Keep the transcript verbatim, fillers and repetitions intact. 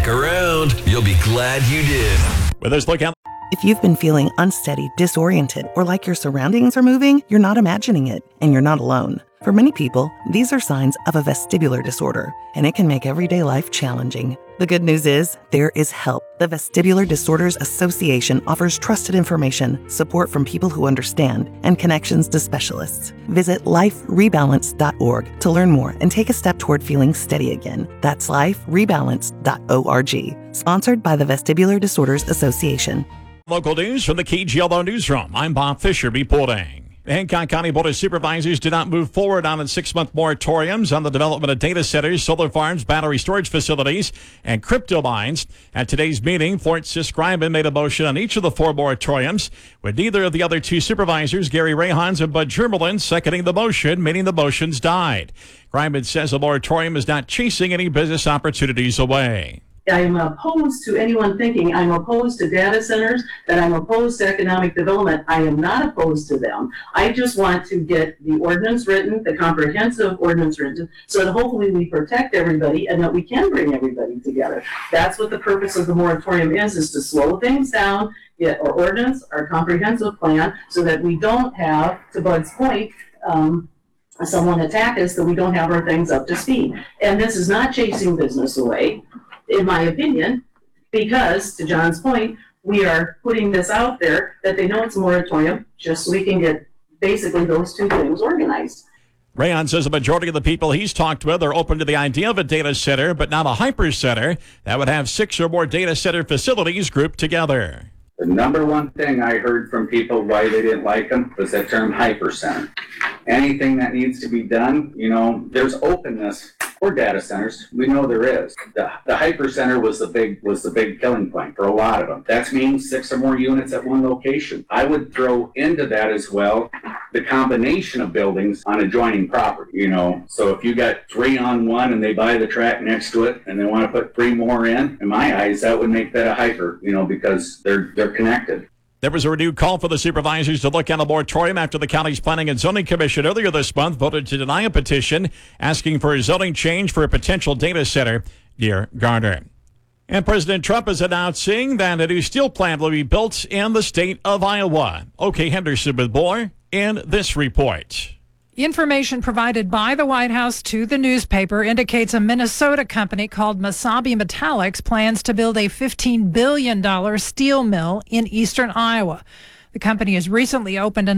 around. You'll be glad you did. With us, look out. If you've been feeling unsteady, disoriented, or like your surroundings are moving, you're not imagining it, and you're not alone. For many people, these are signs of a vestibular disorder, and it can make everyday life challenging. The good news is, there is help. The Vestibular Disorders Association offers trusted information, support from people who understand, and connections to specialists. Visit life rebalance dot org to learn more and take a step toward feeling steady again. That's life rebalance dot org. Sponsored by the Vestibular Disorders Association. Local news from the K G L O Newsroom. I'm Bob Fisher reporting. The Hancock County Board of Supervisors did not move forward on its six-month moratoriums on the development of data centers, solar farms, battery storage facilities, and crypto mines. At today's meeting, Fort Siskryman made a motion on each of the four moratoriums, with neither of the other two supervisors, Gary Rayhans and Bud Germelin, seconding the motion, meaning the motions died. Gryman says the moratorium is not chasing any business opportunities away. I am opposed to anyone thinking I'm opposed to data centers, that I'm opposed to economic development. I am not opposed to them. I just want to get the ordinance written, the comprehensive ordinance written, so that hopefully we protect everybody and that we can bring everybody together. That's what the purpose of the moratorium is, is to slow things down, get our ordinance, our comprehensive plan, so that we don't have, to Bud's point, um, someone attack us, that we don't have our things up to speed. And this is not chasing business away, in my opinion, because, to John's point, we are putting this out there that they know it's a moratorium just so we can get basically those two things organized. Rayon says the majority of the people he's talked with are open to the idea of a data center, but not a hypercenter that would have six or more data center facilities grouped together. The number one thing I heard from people why they didn't like them was that term hypercenter. Anything that needs to be done, you know, there's openness for data centers. We know there is. The, the hypercenter was the big was the big killing point for a lot of them. That means six or more units at one location. I would throw into that as well the combination of buildings on adjoining property. You know, so if you got three on one and they buy the tract next to it and they want to put three more in, in my eyes, that would make that a hyper. You know, because they're they're connected. There was a renewed call for the supervisors to look at a moratorium after the county's Planning and Zoning Commission earlier this month voted to deny a petition asking for a zoning change for a potential data center near Garner. And President Trump is announcing that a new steel plant will be built in the state of Iowa. Okay, Henderson with more in this report. Information provided by the White House to the newspaper indicates a Minnesota company called Masabi Metallics plans to build a fifteen billion dollars steel mill in eastern Iowa. The company has recently opened a